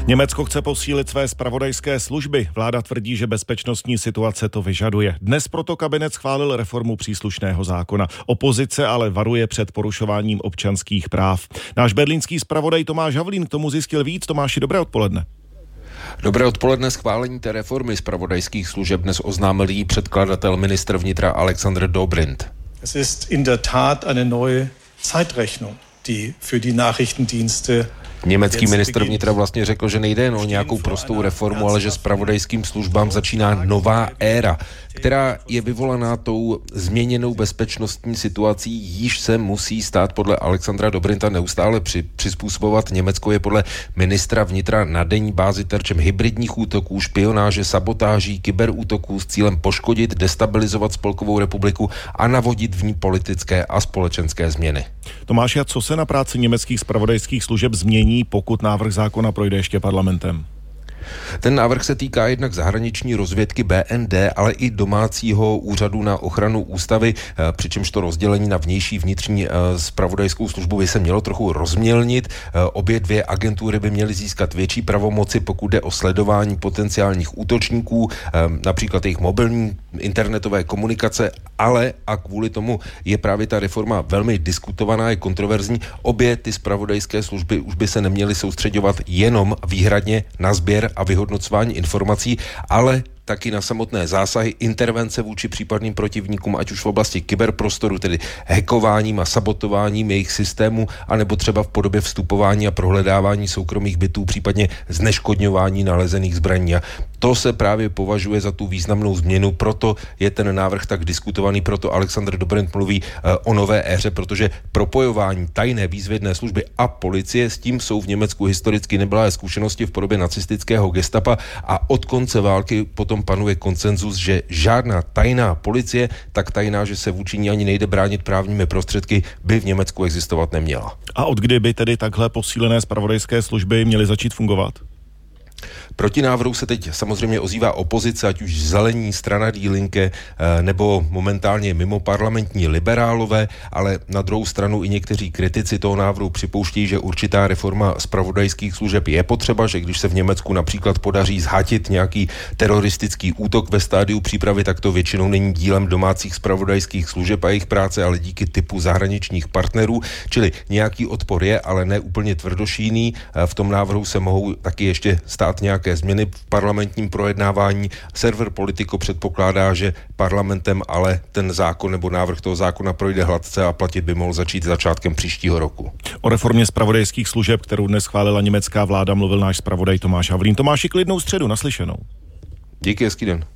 Německo chce posílit své zpravodajské služby. Vláda tvrdí, že bezpečnostní situace to vyžaduje. Dnes proto kabinet schválil reformu příslušného zákona. Opozice ale varuje před porušováním občanských práv. Náš berlínský zpravodaj Tomáš Havlín k tomu zjistil víc. Tomáši, dobré odpoledne. Dobré odpoledne. Schválení té reformy zpravodajských služeb dnes oznámil jí předkladatel ministr vnitra Alexander Dobrindt. Es ist in der Tat eine neue Zeitrechnung, die für die Nachrichtendienste. Německý ministr vnitra vlastně řekl, že nejde jen o nějakou prostou reformu, ale že zpravodajským službám začíná nová éra, která je vyvolaná tou změněnou bezpečnostní situací, již se musí stát podle Alexandra Dobrindta neustále přizpůsobovat. Německo je podle ministra vnitra na denní bázi terčem hybridních útoků, špionáže, sabotáží, kyberútoků s cílem poškodit, destabilizovat Spolkovou republiku a navodit v ní politické a společenské změny. Tomáši, a co se na práci německých zpravodajských služeb změní, pokud návrh zákona projde ještě parlamentem? Ten návrh se týká jednak zahraniční rozvědky BND, ale i domácího úřadu na ochranu ústavy, přičemž to rozdělení na vnější vnitřní zpravodajskou službu by se mělo trochu rozmělnit. Obě dvě agentury by měly získat větší pravomoci, pokud jde o sledování potenciálních útočníků, například jejich mobilní internetové komunikace, ale a kvůli tomu je právě ta reforma velmi diskutovaná, je kontroverzní. Obě ty zpravodajské služby už by se neměly soustředovat jenom výhradně na sběr a vyhodnocování informací, ale taky na samotné zásahy, intervence vůči případným protivníkům, ať už v oblasti kyberprostoru, tedy hackováním a sabotováním jejich systému, anebo třeba v podobě vstupování a prohledávání soukromých bytů, případně zneškodňování nalezených zbraní. A to se právě považuje za tu významnou změnu, proto je ten návrh tak diskutovaný, proto Alexander Dobrindt mluví o nové éře, protože propojování tajné výzvědné služby a policie, s tím jsou v Německu historicky neblahé zkušenosti v podobě nacistického gestapa a od konce války potom panuje konsenzus, že žádná tajná policie, tak tajná, že se vůči ní ani nejde bránit právními prostředky, by v Německu existovat neměla. A od kdy by tedy takhle posílené zpravodajské služby měly začít fungovat? Proti návrhu se teď samozřejmě ozývá opozice, ať už Zelení, strana Die Linke, nebo momentálně mimo parlamentní liberálové, ale na druhou stranu i někteří kritici toho návrhu připouštějí, že určitá reforma zpravodajských služeb je potřeba, že když se v Německu například podaří zhatit nějaký teroristický útok ve stádiu přípravy, tak to většinou není dílem domácích zpravodajských služeb a jejich práce, ale díky typu zahraničních partnerů, čili nějaký odpor je, ale ne úplně tvrdošíjný. V tom návrhu se mohou taky ještě stát nějaké změny v parlamentním projednávání. Server Politico předpokládá, že parlamentem ale ten zákon nebo návrh toho zákona projde hladce a platit by mohl začít začátkem příštího roku. O reformě zpravodajských služeb, kterou dnes schválila německá vláda, mluvil náš zpravodaj Tomáš Havlín. Tomáši, klidnou středu, naslyšenou. Díky, hezký den.